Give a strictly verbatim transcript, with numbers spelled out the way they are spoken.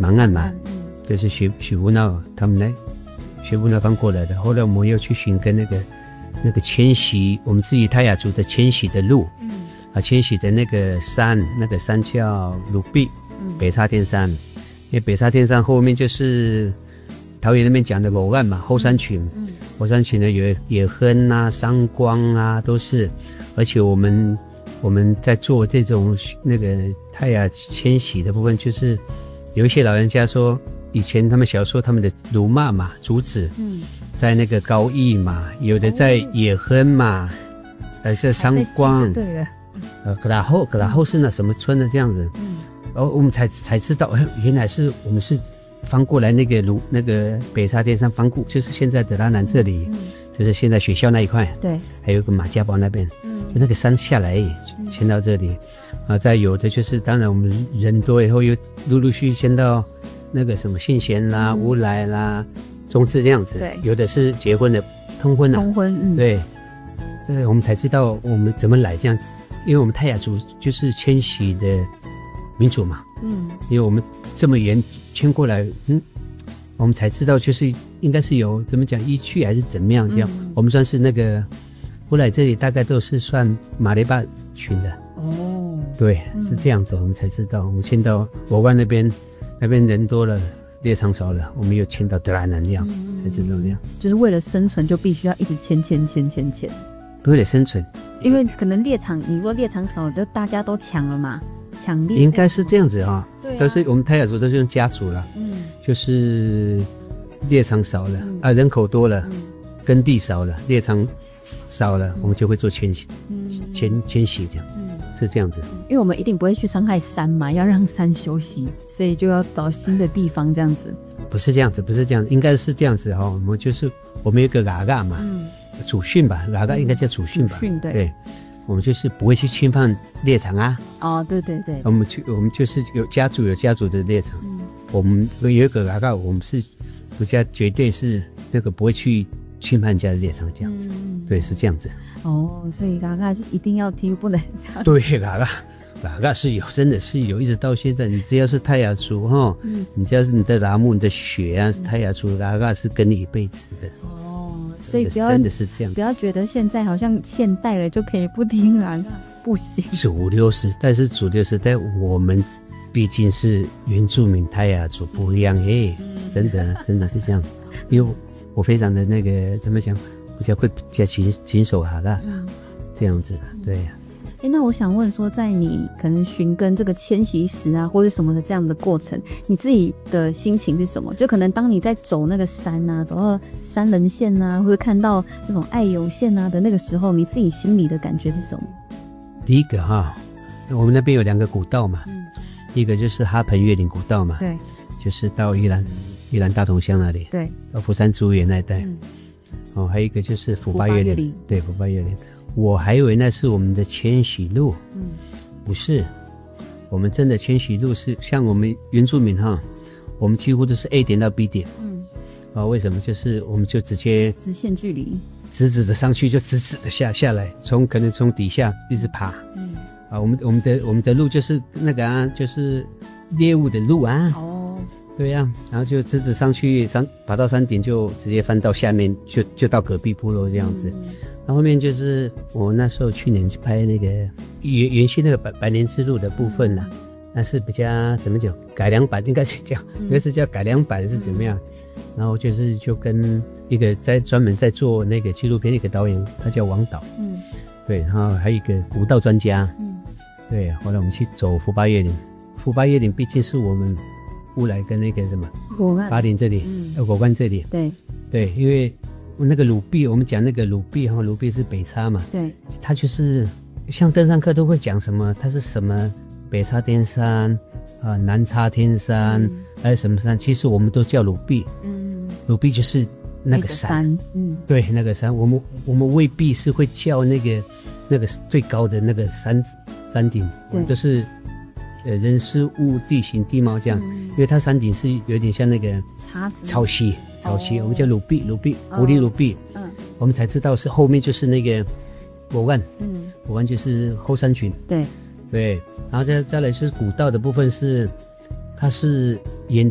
芒岸嘛，嗯、就是许许无闹他们来许无闹方过来的。后来我们又去寻根那个那个迁徙，我们自己泰雅族的迁徙的路，嗯，啊，迁徙的那个山，那个山叫鲁壁，嗯，北沙天山，因为北沙天山后面就是桃园那边讲的偶岸嘛，后山群，嗯，后山群呢有野亨啊、商光啊，都是，而且我们我们在做这种那个泰雅迁徙的部分，就是有一些老人家说，以前他们小时候他们的鲁骂嘛、竹子，嗯，在那个高义嘛，有的在野亨嘛，呃，在商光， 对了， 呃，格拉后格拉后是那什么村的这样子，嗯，然后我们才才知道，哎，原来是我们是翻过来那个鲁那个北沙天山翻过，就是现在的拉南这里，嗯，就是现在学校那一块， 对， 还有一个马家堡那边，嗯，就那个山下来迁到这里，啊，再有的就是当然我们人多以后又陆陆续续迁到那个什么信贤啦、嗯、乌来啦、中治这样子， 对， 有的是结婚的通婚啊， 通婚，嗯， 对，对，我们才知道我们怎么来这样，因为我们泰雅族就是迁徙的民族嘛，嗯，因为我们这么远迁过来，嗯，我们才知道就是应该是有怎么讲依据还是怎么样这样，嗯，我们算是那个乌来这里大概都是算马雷巴群的哦，对，嗯，是这样子，我们才知道我们迁到我湾那边，那边人多了，猎场少了，我们又迁到德拉南这样子，嗯，才知道这样， 就是为了生存就必须要一直迁迁迁迁迁， 为了生存， 因为可能猎场你说猎场少了，就大家都抢了嘛。抢猎应该是这样子啊， 对啊， 都是我们泰雅族都是用家族了，嗯，就是猎场少了，嗯，啊，人口多了，嗯，耕地少了，猎场少了，嗯，我们就会做迁徙，嗯，迁迁徙这样，嗯，是这样子， 因为我们一定不会去伤害山嘛，要让山休息，所以就要找新的地方这样子。 不是这样子，不是这样，应该是这样子哈，我们就是我们有个嘎嘎嘛，嗯，祖训吧，嘎嘎应该叫祖训吧， 祖训对。 对，我们就是不会去侵犯猎场啊。 哦，对对对， 我们去，我们就是有家族有家族的猎场。嗯，我们有一个嘎嘎，我们是国家绝对是那个不会去侵犯人家的猎场这样子。嗯，对，是这样子。 哦，所以嘎嘎是一定要听，不能这样。 对，嘎嘎，嘎嘎是有，真的是有，一直到现在，你只要是泰雅族哈，嗯，你只要是你的拉木、你的血啊，是泰雅族，嘎嘎是跟你一辈子的。 哦，所以不要真的是这样， 不要觉得现在好像现代了就可以不听啦，不行。 主流时代是主流时代，我们毕竟是原住民泰雅族不一样诶，真的真的是这样。因为我非常的那个怎么讲，比较会比较谨谨守哈啦，嗯，这样子，对呀。 哎，那我想问说，在你可能寻根这个迁徙史啊，或者什么的这样的过程，你自己的心情是什么？就可能当你在走那个山啊，走到山人线啊，或者看到那种爱友线啊的那个时候，你自己心里的感觉是什么？ 第一个哈，我们那边有两个古道嘛，嗯，一个就是哈盆越岭古道嘛， 对， 就是到宜兰宜兰大同乡那里， 对， 到福山竹园那一带，嗯，哦，还有一个就是福巴越岭，对，福巴越岭。我还以为那是我们的迁徙路，嗯，不是，我们真的迁徙路是像我们原住民哈，我们几乎都是 A 点到 B 点，嗯，啊，为什么？就是我们就直接直线距离， 直直的上去，就直直的下下来，从可能从底下一直爬，嗯，啊，我们我们的我们的路就是那个啊，就是猎物的路啊，哦，对呀，啊，然后就直直上去，上爬到山顶就直接翻到下面，就就到隔壁部落这样子。嗯，然后后面就是我那时候去年去拍那个原原先那个百百年之路的部分啦，那是比较怎么讲改良版，应该是叫应该是叫改良版是怎么样？然后就是就跟一个在专门在做那个纪录片的一个导演，他叫王导，嗯，对，然后还有一个古道专家，嗯，对，后来我们去走福巴越岭，福巴越岭毕竟是我们乌来跟那个什么巴林这里，嗯，果关这里， 对对，因为。那个鲁壁，我们讲那个鲁壁哈，鲁壁是北叉嘛， 对， 它就是像登山客都会讲什么，它是什么北叉天山啊、呃，南叉天山，嗯，还有什么山，其实我们都叫鲁壁，嗯，鲁壁就是那个山，那个山嗯，对，那个山，我们我们未必是会叫那个那个最高的那个山山顶，我们都是呃人事物地形地貌这样，嗯，因为它山顶是有点像那个潮汐。早期我们叫鲁壁，鲁壁，狐狸鲁壁，嗯，我们才知道是后面就是那个果湾，嗯，果湾就是后山群， 对， 对，然后再再来就是古道的部分是，它是沿